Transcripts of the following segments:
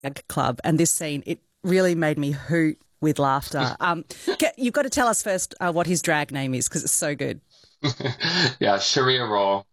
drag club, and this scene, it really made me hoot with laughter. You've got to tell us first what his drag name is, because it's so good. Yeah, Sharia Raw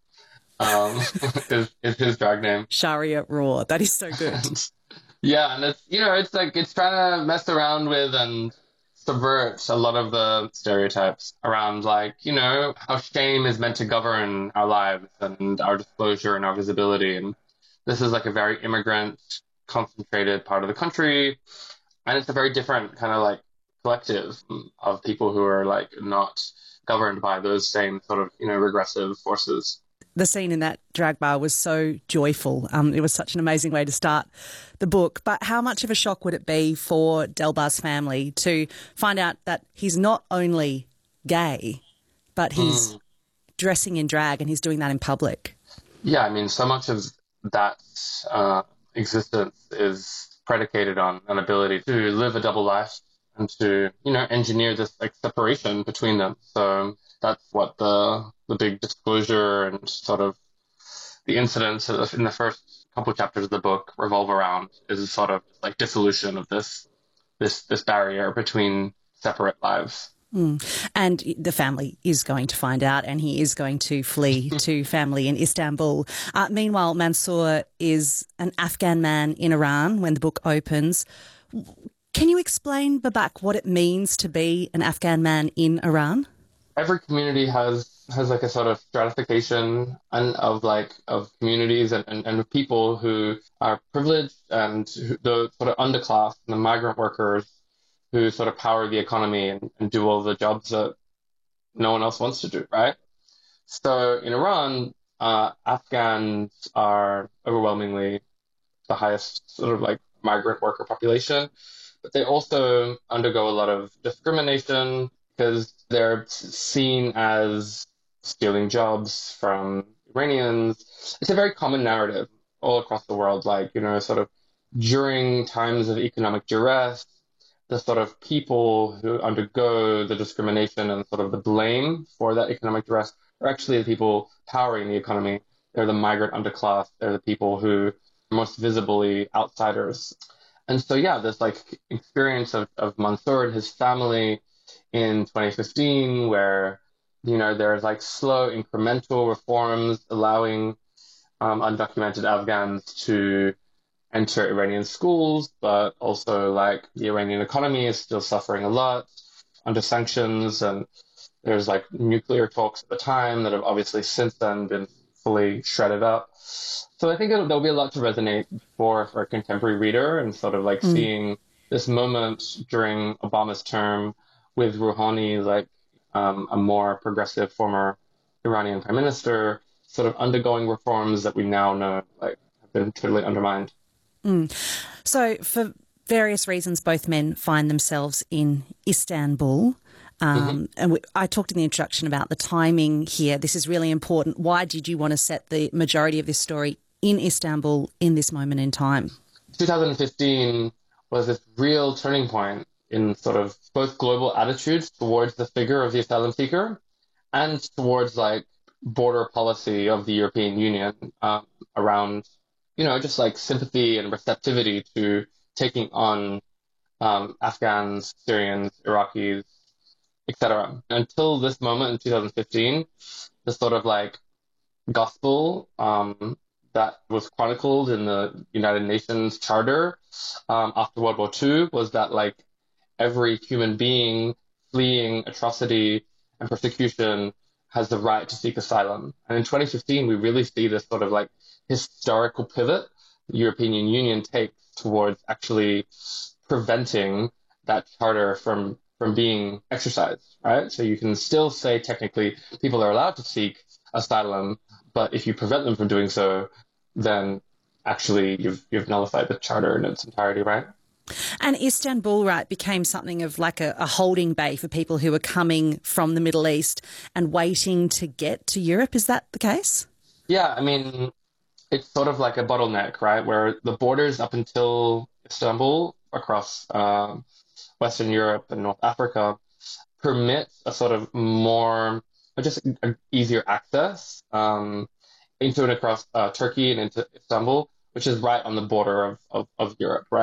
is his drag name. Sharia Raw. That is so good. Yeah, and it's like it's trying to mess around with and subvert a lot of the stereotypes around like, how shame is meant to govern our lives and our disclosure and our visibility. And this is like a very immigrant concentrated part of the country. And it's a very different kind of like collective of people who are like not governed by those same sort of, regressive forces. The scene in that drag bar was so joyful. It was such an amazing way to start the book. But how much of a shock would it be for Delbar's family to find out that he's not only gay, but he's dressing in drag and he's doing that in public? Yeah, I mean, so much of that existence is predicated on an ability to live a double life and to, engineer this like separation between them. So that's what the big disclosure and sort of the incidents in the first couple chapters of the book revolve around, is sort of like dissolution of this barrier between separate lives. And the family is going to find out, and he is going to flee to family in Istanbul. Meanwhile, Mansour is an Afghan man in Iran when the book opens. Can you explain, Babak, what it means to be an Afghan man in Iran? Every community has like a sort of stratification and of communities and of people who are privileged and the sort of underclass and the migrant workers who sort of power the economy and do all the jobs that no one else wants to do, right? So in Iran, Afghans are overwhelmingly the highest sort of like migrant worker population, but they also undergo a lot of discrimination because they're seen as stealing jobs from Iranians. It's a very common narrative all across the world, like, sort of during times of economic duress, the sort of people who undergo the discrimination and sort of the blame for that economic duress are actually the people powering the economy. They're the migrant underclass. They're the people who are most visibly outsiders. And so, yeah, this like experience of Mansour and his family in 2015, where, there's like slow incremental reforms allowing undocumented Afghans to enter Iranian schools, but also like the Iranian economy is still suffering a lot under sanctions, and there's like nuclear talks at the time that have obviously since then been fully shredded up. So I think there'll be a lot to resonate for a contemporary reader, and sort of like seeing this moment during Obama's term with Rouhani, like a more progressive former Iranian prime minister, sort of undergoing reforms that we now know like have been totally undermined. So for various reasons, both men find themselves in Istanbul. I talked in the introduction about the timing here. This is really important. Why did you want to set the majority of this story in Istanbul in this moment in time? 2015 was this real turning point in sort of both global attitudes towards the figure of the asylum seeker and towards like border policy of the European Union around, just like sympathy and receptivity to taking on Afghans, Syrians, Iraqis, etc. Until this moment in 2015, the sort of like gospel that was chronicled in the United Nations Charter after World War II was that like every human being fleeing atrocity and persecution has the right to seek asylum. And in 2015, we really see this sort of like historical pivot the European Union takes towards actually preventing that charter from being exercised, right? So you can still say technically people are allowed to seek asylum, but if you prevent them from doing so, then actually you've nullified the charter in its entirety, right? And Istanbul, right, became something of like a holding bay for people who were coming from the Middle East and waiting to get to Europe. Is that the case? Yeah, I mean, it's sort of like a bottleneck, right? Where the borders up until Istanbul across Western Europe and North Africa permit a sort of more, just easier access into and across Turkey and into Istanbul, which is right on the border of Europe, right?